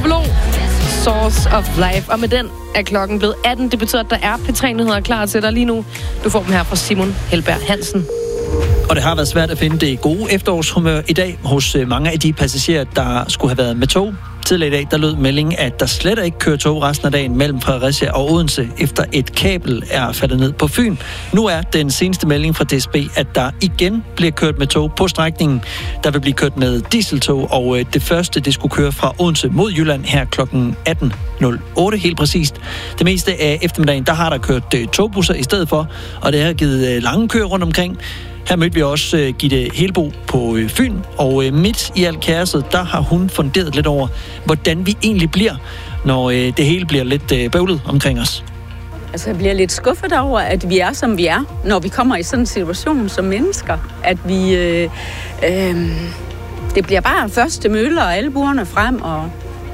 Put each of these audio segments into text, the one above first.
Blå, Source of Life. Og med den er klokken blevet 18. Det betyder, at der er P3-nyheder klar til dig lige nu. Du får dem her fra Simon Helberg Hansen. Og det har været svært at finde det gode efterårshumør i dag hos mange af de passagerer, der skulle have været med tog. Tidligere i dag, der lød meldingen, at der slet ikke kører tog resten af dagen mellem Fredericia og Odense, efter et kabel er faldet ned på Fyn. Nu er den seneste melding fra DSB, at der igen bliver kørt med tog på strækningen. Der vil blive kørt med dieseltog, og det første, det skulle køre fra Odense mod Jylland her kl. 18.08 helt præcist. Det meste af eftermiddagen, der har der kørt togbusser i stedet for, og det har givet lange køer rundt omkring. Her mødte vi også Gitte Helbo på Fyn, og midt i alt kaoset, der har hun funderet lidt over, hvordan vi egentlig bliver, når det hele bliver lidt bøvlet omkring os. Altså, jeg bliver lidt skuffet over, at vi er, som vi er, når vi kommer i sådan en situation som mennesker. At vi... det bliver bare første møller og albuerne frem, og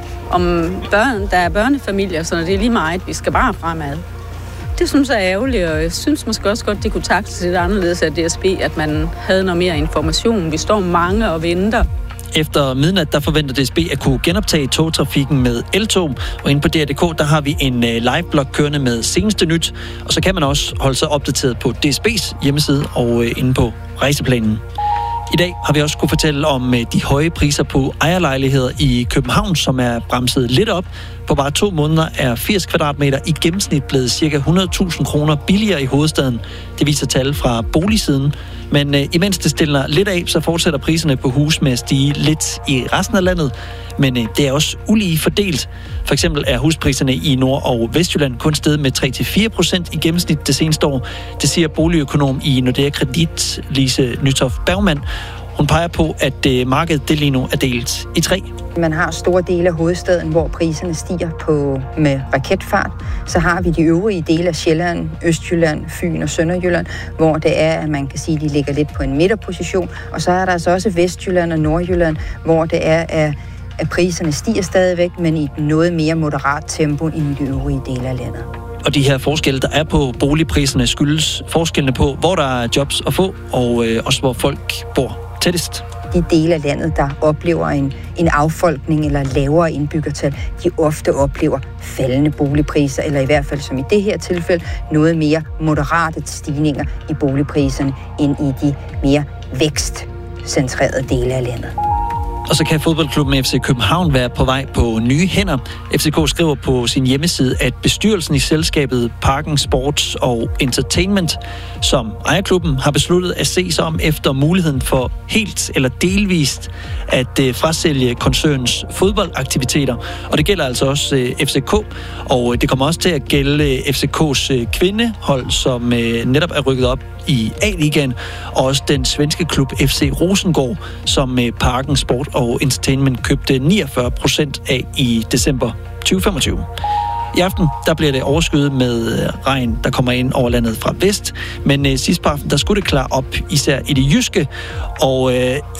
om børn, der er børnefamilier, så det er lige meget, vi skal bare fremad. Det synes jeg er ærgerligt, og jeg synes måske også godt, det kunne taktes lidt anderledes af DSB, at man havde noget mere information. Vi står mange og venter. Efter midnat, der forventer DSB at kunne genoptage togtrafikken med eltog, og inde på DR.dk, der har vi en live-blog kørende med seneste nyt, og så kan man også holde sig opdateret på DSB's hjemmeside og inde på rejseplanen. I dag har vi også kunne fortælle om de høje priser på ejerlejligheder i København, som er bremset lidt op. På bare 2 måneder er 80 kvadratmeter i gennemsnit blevet ca. 100.000 kroner billigere i hovedstaden. Det viser tal fra boligsiden. Men imens det stiller lidt af, så fortsætter priserne på hus med at stige lidt i resten af landet. Men det er også ulige fordelt. For eksempel er huspriserne i Nord- og Vestjylland kun steget med 3-4% i gennemsnit det seneste år. Det siger boligøkonom i Nordea Kredit, Lise Nytoft Bergmann. Hun peger på, at markedet det lige nu er delt i 3. Man har store dele af hovedstaden, hvor priserne stiger med raketfart. Så har vi de øvrige dele af Sjælland, Østjylland, Fyn og Sønderjylland, hvor det er, at man kan sige, at de ligger lidt på en midterposition. Og så er der altså også Vestjylland og Nordjylland, hvor det er, at priserne stiger stadigvæk, men i et noget mere moderat tempo end i de øvrige dele af landet. Og de her forskelle, der er på boligpriserne, skyldes forskellene på, hvor der er jobs at få, og også hvor folk bor tættest. De dele af landet, der oplever en affolkning eller lavere indbyggertal, de ofte oplever faldende boligpriser, eller i hvert fald som i det her tilfælde, noget mere moderate stigninger i boligpriserne, end i de mere vækstcentrerede dele af landet. Og så kan fodboldklubben FC København være på vej på nye hænder. FCK skriver på sin hjemmeside, at bestyrelsen i selskabet Parken Sports og Entertainment, som ejer klubben, har besluttet at se sig om efter muligheden for helt eller delvist at frasælge koncernens fodboldaktiviteter. Og det gælder altså også FCK, og det kommer også til at gælde FCK's kvindehold, som netop er rykket op i A-ligaen, og også den svenske klub FC Rosengård, som Parken Sport og Entertainment købte 49% af i december 2025. I aften, der bliver det overskyet med regn, der kommer ind over landet fra vest, men sidst på aften, der skulle det klare op, især i det jyske, og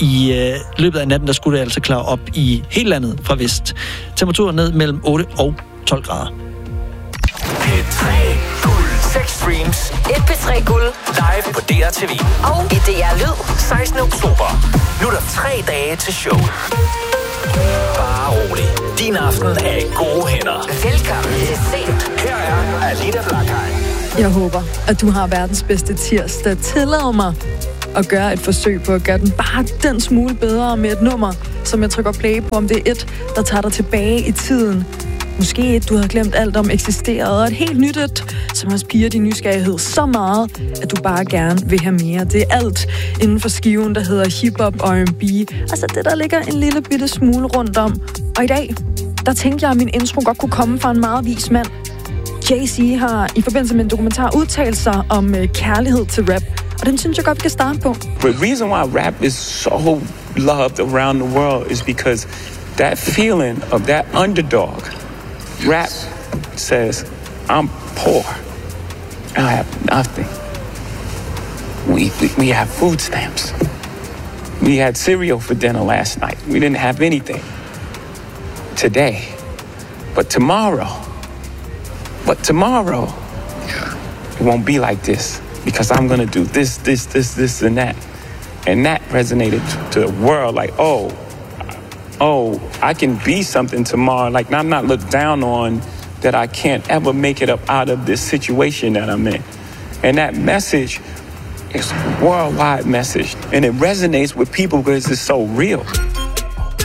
i løbet af natten, der skulle det altså klare op i hele landet fra vest. Temperaturen ned mellem 8 og 12 grader. P3 Guld. 6 streams. Et P3-guld. Live på DRTV. Og i DR Lyd. 16. oktober. Nu er der 3 dage til show. Bare rolig. Din aften er i gode hænder. Velkommen til Sent. Her er Alina Blakhaj. Jeg håber, at du har verdens bedste tirsdag. Tillad mig at gøre et forsøg på at gøre den bare den smule bedre med et nummer, som jeg trykker play på, om det er et, der tager dig tilbage i tiden. Måske et, du har glemt alt om eksisteret, og et helt nyt et, som har spiret din nysgerrighed så meget, at du bare gerne vil have mere. Det er alt inden for skiven, der hedder hip-hop og R&B. Altså det, der ligger en lille bitte smule rundt om. Og i dag, der tænkte jeg, at min intro godt kunne komme fra en meget vis mand. Jay-Z har i forbindelse med en dokumentar udtalt sig om kærlighed til rap. Og den synes jeg godt, vi kan starte på. The reason why rap is so loved around the world is because that feeling of that underdog. Rap says, I'm poor. I have nothing. We have food stamps. We had cereal for dinner last night. We didn't have anything today. But tomorrow, it won't be like this because I'm going to do this, and that. And that resonated to the world like, oh, I can be something tomorrow. Like, I'm not looked down on that I can't ever make it up out of this situation that I'm in. And that message is a worldwide message. And it resonates with people because it's so real.